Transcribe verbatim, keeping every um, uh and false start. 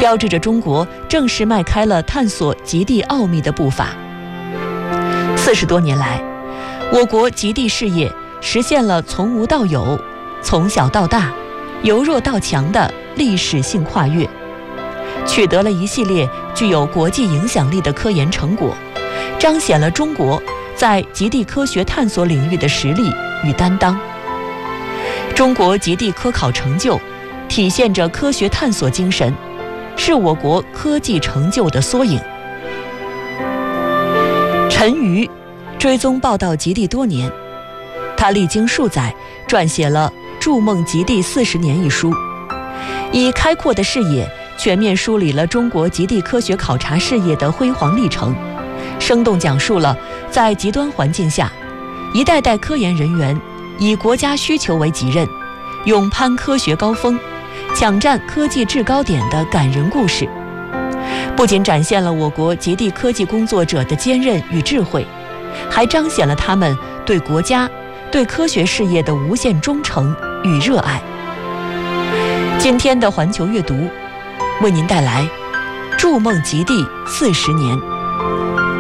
标志着中国正式迈开了探索极地奥秘的步伐。四十多年来，我国极地事业实现了从无到有、从小到大、由弱到强的历史性跨越，取得了一系列具有国际影响力的科研成果，彰显了中国在极地科学探索领域的实力与担当。中国极地科考成就体现着科学探索精神，是我国科技成就的缩影。陈瑜追踪报道极地多年，他历经数载撰写了《筑梦极地四十年》一书，以开阔的视野全面梳理了中国极地科学考察事业的辉煌历程，生动讲述了在极端环境下一代代科研人员以国家需求为己任，勇攀科学高峰，抢占科技制高点的感人故事。不仅展现了我国极地科技工作者的坚韧与智慧，还彰显了他们对国家、对科学事业的无限忠诚与热爱。今天的环球阅读为您带来《筑梦极地四十年》。